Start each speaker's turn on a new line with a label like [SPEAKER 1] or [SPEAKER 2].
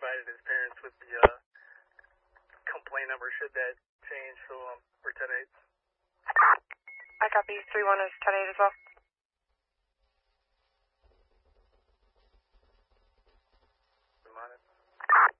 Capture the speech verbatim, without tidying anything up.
[SPEAKER 1] provided his parents with the uh, complaint number should that change, so um, for ten eight.
[SPEAKER 2] I copy. three one is ten eight as well.
[SPEAKER 1] Minus.